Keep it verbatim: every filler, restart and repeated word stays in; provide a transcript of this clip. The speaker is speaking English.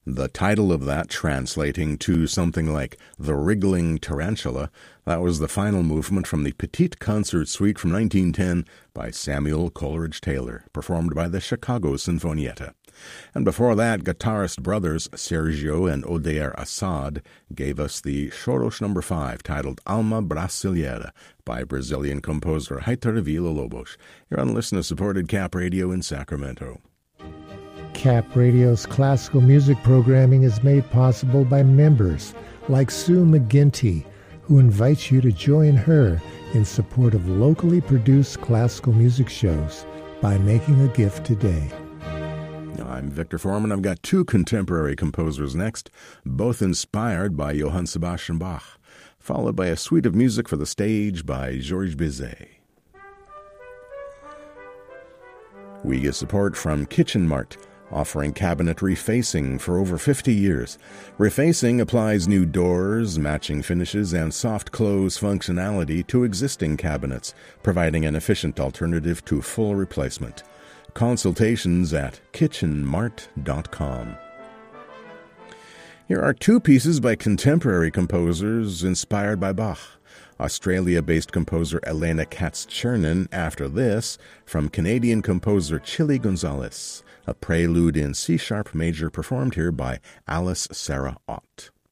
The title of that, translating to something like The Wriggling Tarantula, that was the final movement from the Petite Concert Suite from nineteen ten by Samuel Coleridge Taylor, performed by the Chicago Sinfonietta. And before that, guitarist brothers Sergio and Odair Assad gave us the Choros number five, titled Alma Brasileira, by Brazilian composer Heitor Villa-Lobos. You're on listener-supported Cap Radio in Sacramento. Cap Radio's classical music programming is made possible by members like Sue McGinty, who invites you to join her in support of locally produced classical music shows by making a gift today. I'm Victor Foreman. I've got two contemporary composers next, both inspired by Johann Sebastian Bach, followed by a suite of music for the stage by Georges Bizet. We get support from Kitchen Mart, offering cabinet refacing for over fifty years. Refacing applies new doors, matching finishes, and soft close functionality to existing cabinets, providing an efficient alternative to full replacement. Consultations at kitchen mart dot com. Here are two pieces by contemporary composers inspired by Bach. Australia-based composer Elena Katz-Chernin, after this, from Canadian composer Chili Gonzalez, a prelude in C-sharp major performed here by Alice Sarah Ott.